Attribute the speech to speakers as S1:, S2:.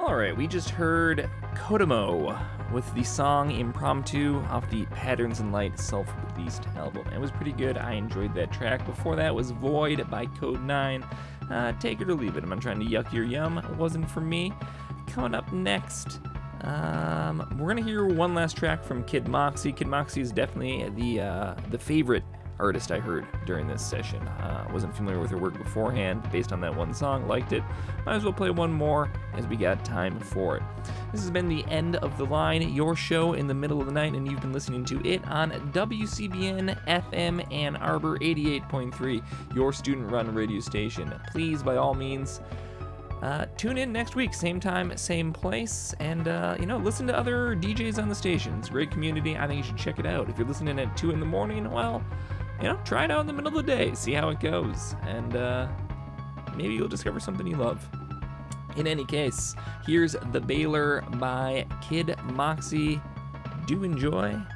S1: Alright, we just heard Kodomo with the song Impromptu off the Patterns in Light self-released album. It was pretty good. I enjoyed that track. Before that was Void by Code 9. Take it or leave it. I'm not trying to yuck your yum. It wasn't for me. Coming up next, we're going to hear one last track from Kid Moxie. Kid Moxie is definitely the favorite artist I heard during this session. Wasn't familiar with her work beforehand. Based on that one song, liked it. Might as well play one more as we got time for it. This has been the End of the Line, your show in the middle of the night, and you've been listening to it on WCBN FM Ann Arbor 88.3, your student-run radio station. Please, by all means, tune in next week, same time, same place, and, listen to other DJs on the station. It's a great community. I think you should check it out. If you're listening at 2 in the morning, well, try it out in the middle of the day, see how it goes, and maybe you'll discover something you love. In any case, here's The Baylor by Kid Moxie. Do enjoy,